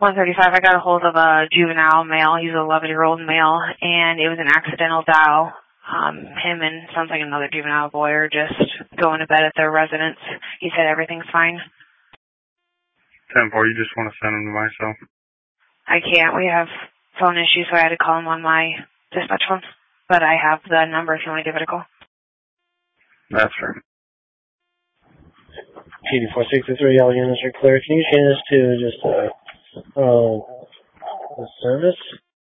135, I got a hold of a juvenile male. He's an 11-year-old male, and it was an accidental dial. Him and sounds like another juvenile boy are just going to bed at their residence. He said everything's fine. 10-4, you just want to send him to my cell? I can't. We have phone issues, so I had to call him on my dispatch phone. But I have the number if you want to give it a call. That's right. PD-463, all units are clear. Can you change this to just the service?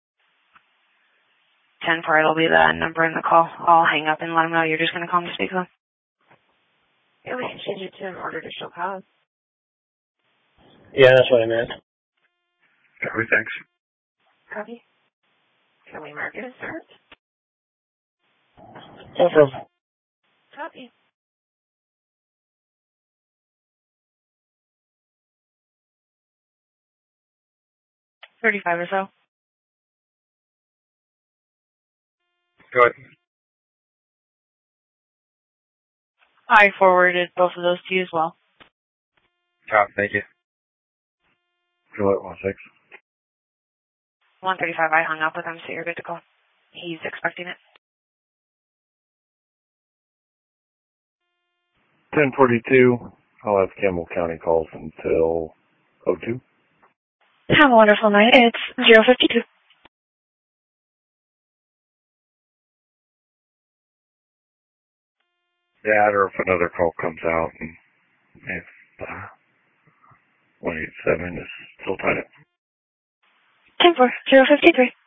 10-4, it'll be the number in the call. I'll hang up and let him know you're just going to call him to speak to him. Yeah, we can change it to an order to show cause. Yeah, that's what I meant. Copy, thanks. Copy. Can we mark it as hurt? No problem. Copy. $35 or so. Go ahead. I forwarded both of those to you as well. Copy, thank you. Juliet 16. 135, I hung up with him, so you're good to go. He's expecting it. 1042. I'll have Campbell County calls until 02. Have a wonderful night. It's 052. That or if another call comes out and if 187 is still tied up. 10-4, 053.